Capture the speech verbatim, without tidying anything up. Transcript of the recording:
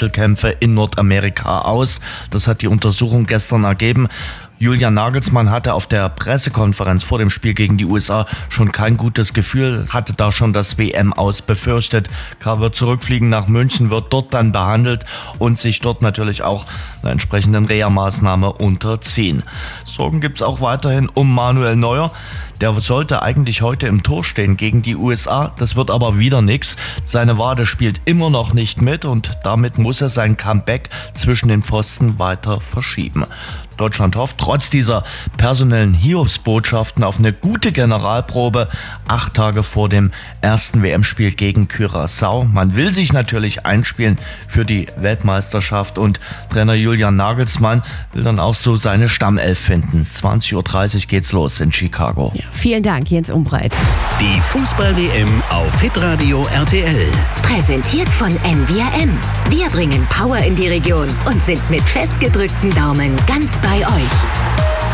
Titelkämpfe in Nordamerika aus. Das hat die Untersuchung gestern ergeben. Julian Nagelsmann hatte auf der Pressekonferenz vor dem Spiel gegen die U S A schon kein gutes Gefühl, hatte da schon das W M-Aus befürchtet. K wird zurückfliegen nach München, wird dort dann behandelt und sich dort natürlich auch einer entsprechenden Reha-Maßnahme unterziehen. Sorgen gibt's auch weiterhin um Manuel Neuer. Der sollte eigentlich heute im Tor stehen gegen die U S A, das wird aber wieder nichts. Seine Wade spielt immer noch nicht mit und damit muss er sein Comeback zwischen den Pfosten weiter verschieben. Deutschland hofft trotz dieser personellen Hiobsbotschaften auf eine gute Generalprobe acht Tage vor dem ersten W M-Spiel gegen Curaçao. Man will sich natürlich einspielen für die Weltmeisterschaft und Trainer Julian Nagelsmann will dann auch so seine Stammelf finden. zwanzig Uhr dreißig geht's los in Chicago. Ja, vielen Dank, Jens Umbreit. Die Fußball-W M auf Hitradio R T L. Präsentiert von N V R M. Wir bringen Power in die Region und sind mit festgedrückten Daumen ganz bei euch.